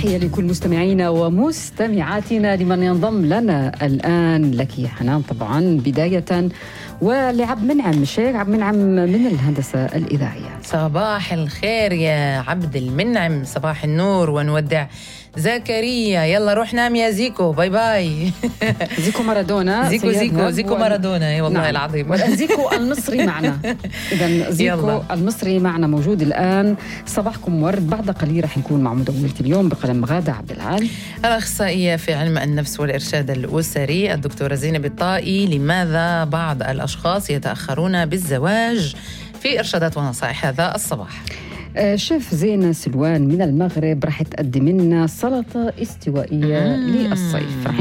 تحية لكل مستمعينا ومستمعاتنا لمن ينضم لنا الآن. لك حنان طبعا بداية، ولعبد منعم الشيخ عبد المنعم من الهندسة الإذاعية. صباح الخير يا عبد المنعم، صباح النور، ونودع زكريا. يلا روح نام يا زيكو، باي باي. زيكو مارادونا، زيكو مارادونا، اي والله نعم. العظيم. والزيكو المصري معنا. إذا زيكو المصري معنا موجود الآن. صباحكم ورد. بعد قليل رح نكون مع مدونة اليوم بقلم غادة عبد العال، الأخصائية في علم النفس والإرشاد الأسري الدكتورة زينب الطائي. لماذا بعض الأشخاص يتأخرون بالزواج؟ في إرشادات ونصائح هذا الصباح. شيف زينة سلوان من المغرب رح تقدم لنا سلطة استوائية للصيف. رح